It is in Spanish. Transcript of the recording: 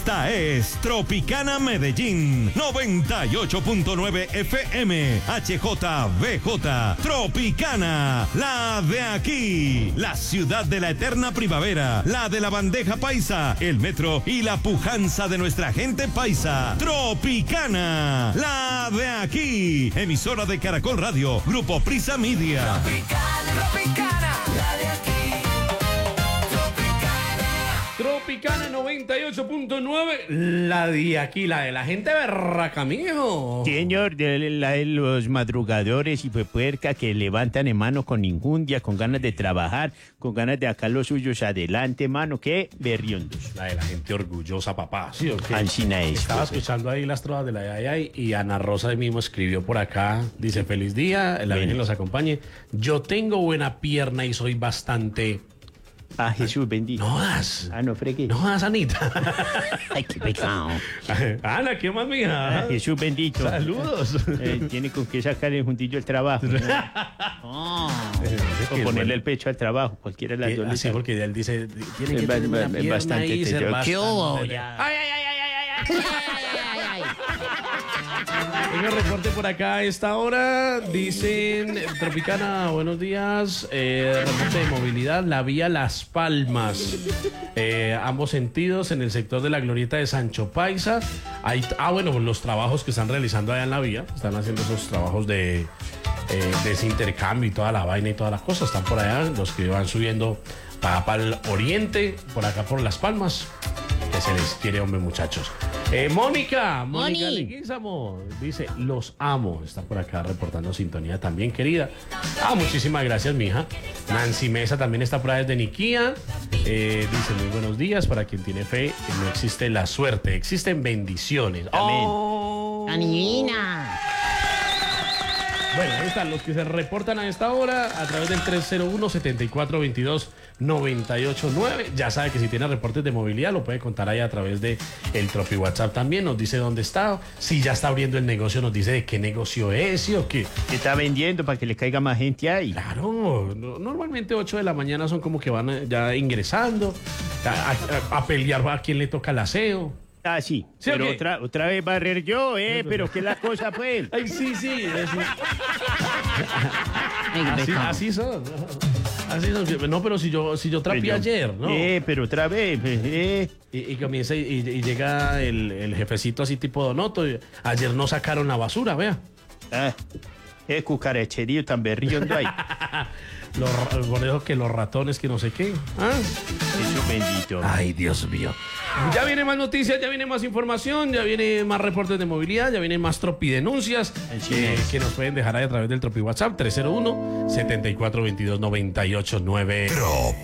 Esta es Tropicana Medellín, 98.9 FM, HJBJ, Tropicana, la de aquí, la ciudad de la eterna primavera, la de la bandeja paisa, el metro y la pujanza de nuestra gente paisa. Tropicana, la de aquí, emisora de Caracol Radio, Grupo Prisa Media. Tropicana, Tropicana, la de aquí. Tropicana 98.9, la de aquí, la de la gente berraca, mijo. Señor, la de los madrugadores y puerca que levantan en mano con injundia, con ganas de trabajar, con ganas de sacar los suyos adelante, mano, qué berriondos. La de la gente orgullosa, papá, ¿sí o qué? Ancina es. Estaba escuchando ahí las trovas de la de Ayay y Ana Rosa ahí mismo escribió por acá, dice, feliz día, la Virgen los acompañe. Yo tengo buena pierna y soy bastante... Ah, Jesús bendito. No das. Ah, no fregué. No das, Anita. Ay, qué pecado. Ana, ¿qué más, mija? Ah, Jesús bendito. Saludos. Tiene con qué sacar el juntillo el trabajo, ¿no? O ponerle el pecho al trabajo, cualquiera de las dos. Sí, porque él dice, tiene que Es tener una pierna bastante y ser teteo. bastante... ¿Qué hubo? Ay, ay, ay, ay, ay, ay. Tengo reporte por acá a esta hora. Dicen, Tropicana, buenos días. Reporte de movilidad, la vía Las Palmas. Ambos sentidos en el sector de la glorieta de Sancho Paisa. Bueno, los trabajos que están realizando allá en la vía. Están haciendo esos trabajos de ese intercambio y toda la vaina y todas las cosas. Están por allá, los que van subiendo para el oriente, por acá por Las Palmas. Que se les quiere, hombre, muchachos. Mónica Leguízamo dice, los amo. Está por acá reportando sintonía también, querida. Muchísimas gracias, mija. Nancy Mesa también está por ahí desde Niquía. Dice, muy buenos días. Para quien tiene fe, no existe la suerte, existen bendiciones. Amén. ¡Anina! Bueno, ahí están los que se reportan a esta hora a través del 301-7422-989. Ya sabe que si tiene reportes de movilidad lo puede contar ahí a través de el Tropi WhatsApp también. Nos dice dónde está. Si ya está abriendo el negocio, nos dice de qué negocio es, ¿sí o qué? ¿Qué está vendiendo para que le caiga más gente ahí? Claro, normalmente 8 de la mañana son como que van ya ingresando a pelear a quién le toca el aseo. Ah, sí, ¿Sí pero o qué? otra vez barrer yo, pero qué la cosa, pues. Ay, sí. Así son. Así son. No, pero si yo trapeé ayer, ¿no? Pero otra vez, Y comienza y llega el jefecito así tipo Donoto. Ayer no sacaron la basura, vea. Es cucaracherío tan berriondo ahí. Por eso que los ratones, que no sé qué. Eso bendito. Ay, Dios mío. Ya viene más noticias, ya viene más información, ya viene más reportes de movilidad, ya vienen más tropidenuncias que nos pueden dejar ahí a través del Tropi WhatsApp 301-7422-989.